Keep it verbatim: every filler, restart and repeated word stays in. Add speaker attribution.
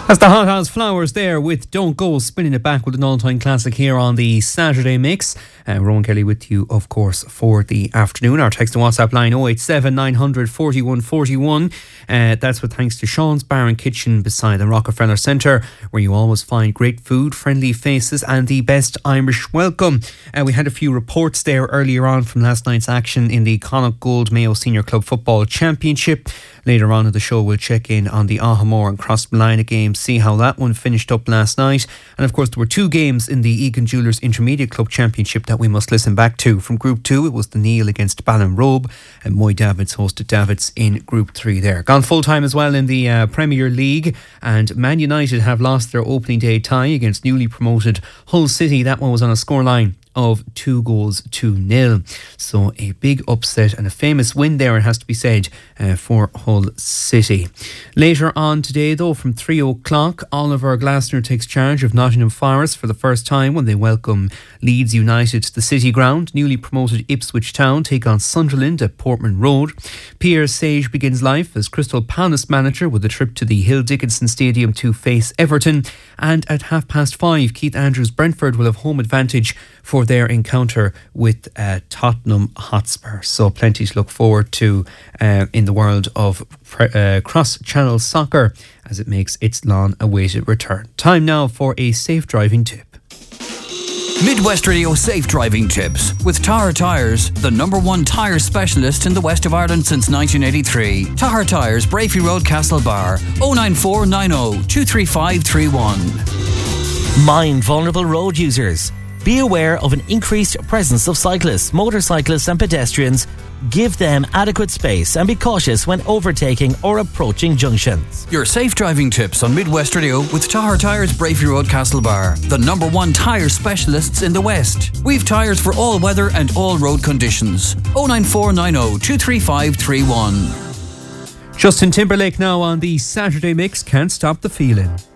Speaker 1: That's the Hot House Flowers there with Don't Go, spinning it back with an all-time classic here on the Saturday Mix. Uh, Rowan Kelly with you, of course, for the afternoon. Our text and WhatsApp line oh eight seven, nine hundred, forty-one forty-one. Uh, that's with thanks to Sean's Bar and Kitchen beside the Rockefeller Centre, where you always find great food, friendly faces and the best Irish welcome. Uh, we had a few reports there earlier on from last night's action in the Connacht Gold Mayo Senior Club Football Championship. Later on in the show, we'll check in on the Ahamore and Crossmolina game, see how that one finished up last night. And of course, there were two games in the Egan Jewellers Intermediate Club Championship that we must listen back to. From Group two, it was the Neil against Ballinrobe, and Moy Davids hosted Davids in Group three there. Gone full-time as well in the uh, Premier League, and Man United have lost their opening day tie against newly promoted Hull City. That one was on a scoreline of two goals to nil. So a big upset and a famous win there, it has to be said, uh, for Hull City. Later on today, though, from three o'clock, Oliver Glasner takes charge of Nottingham Forest for the first time when they welcome Leeds United to the City Ground. Newly promoted Ipswich Town take on Sunderland at Portman Road. Pierre Sage begins life as Crystal Palace manager with a trip to the Hill Dickinson Stadium to face Everton. And at half past five, Keith Andrews Brentford will have home advantage for their encounter with uh, Tottenham Hotspur. So plenty to look forward to uh, in the world of pre- uh, cross-channel soccer as it makes its long-awaited return. Time now for a safe driving tip.
Speaker 2: Midwest Radio Safe Driving Tips with Tahar Tyres, the number one tyre specialist in the west of Ireland since nineteen eighty-three. Tahar Tyres, Brafey Road, Castlebar, oh nine four nine oh, two three five three one.
Speaker 3: Mind vulnerable road users. Be aware of an increased presence of cyclists, motorcyclists and pedestrians. Give them adequate space and be cautious when overtaking or approaching junctions.
Speaker 2: Your safe driving tips on Midwest Radio with Tahar Tyres, Brafey Road, Castlebar, the number one tyre specialists in the West. We've tyres for all weather and all road conditions. oh nine four nine oh, two three five three one.
Speaker 1: Justin Timberlake now on the Saturday Mix, Can't Stop the Feeling.